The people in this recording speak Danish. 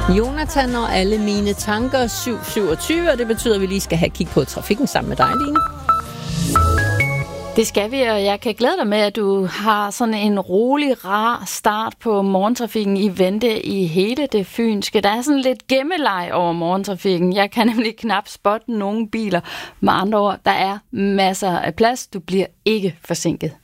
Jonathan og alle mine tanker 7:27, og det betyder, at vi lige skal have kig på trafikken sammen med dig, Line. Det skal vi, og jeg kan glæde dig med, at du har sådan en rolig, rar start på morgentrafikken i vente i hele det fynske. Der er sådan lidt gemmeleg over morgentrafikken. Jeg kan nemlig knap spotte nogle biler. Med andre ord, der er masser af plads. Du bliver ikke forsinket.